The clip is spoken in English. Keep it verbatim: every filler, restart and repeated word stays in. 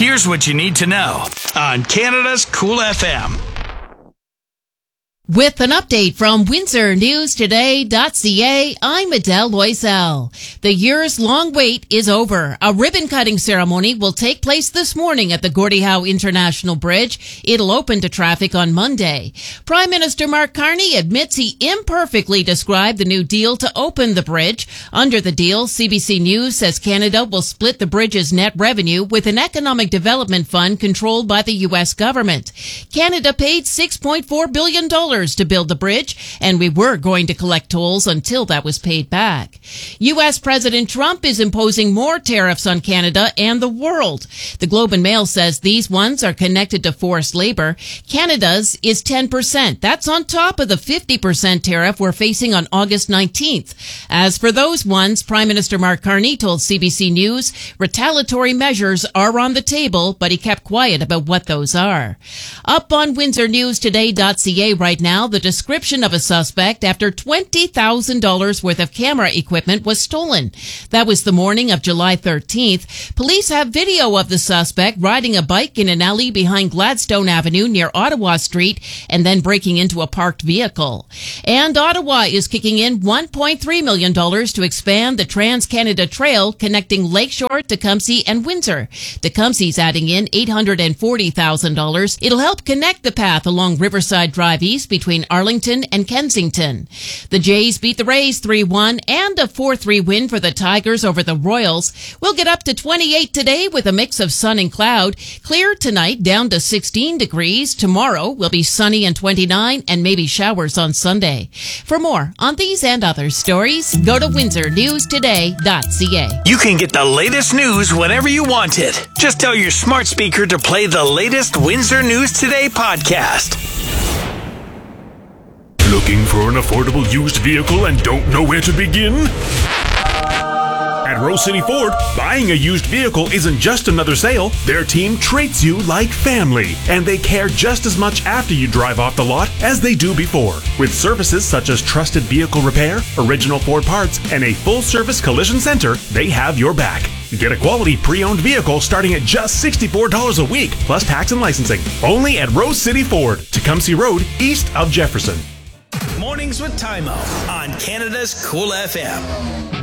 Here's what you need to know on Canada's Cool F M. With an update from Windsor News Today dot C A, I'm Adele Loisel. The years-long wait is over. A ribbon-cutting ceremony will take place this morning at the Gordie Howe International Bridge. It'll open to traffic on Monday. Prime Minister Mark Carney admits he imperfectly described the new deal to open the bridge. Under the deal, C B C News says Canada will split the bridge's net revenue with an economic development fund controlled by the U S government. Canada paid six point four billion dollars to build the bridge, and we were going to collect tolls until that was paid back. U S President Trump is imposing more tariffs on Canada and the world. The Globe and Mail says these ones are connected to forced labor. Canada's is ten percent. That's on top of the fifty percent tariff we're facing on August nineteenth. As for those ones, Prime Minister Mark Carney told C B C News retaliatory measures are on the table, but he kept quiet about what those are. Up on Windsor News Today dot C A right now, the description of a suspect after twenty thousand dollars worth of camera equipment was stolen. That was the morning of July thirteenth. Police have video of the suspect riding a bike in an alley behind Gladstone Avenue near Ottawa Street and then breaking into a parked vehicle. And Ottawa is kicking in one point three million dollars to expand the Trans-Canada Trail connecting Lakeshore, Tecumseh, and Windsor. Tecumseh's adding in eight hundred forty thousand dollars. It'll help connect the path along Riverside Drive East between Arlington and Kensington. The Jays beat the Rays three one and a four three win for the Tigers over the Royals. We'll get up to twenty-eight today with a mix of sun and cloud. Clear tonight down to sixteen degrees. Tomorrow will be sunny and twenty-nine and maybe showers on Sunday. For more on these and other stories, go to Windsor News Today dot C A. You can get the latest news whenever you want it. Just tell your smart speaker to play the latest Windsor News Today podcast. Looking for an affordable used vehicle and don't know where to begin? At Rose City Ford, buying a used vehicle isn't just another sale. Their team treats you like family, and they care just as much after you drive off the lot as they do before. With services such as trusted vehicle repair, original Ford parts, and a full-service collision center, they have your back. Get a quality pre-owned vehicle starting at just sixty-four dollars a week, plus tax and licensing. Only at Rose City Ford, Tecumseh Road, east of Jefferson. Mornings with Tymo on Canada's Cool F M.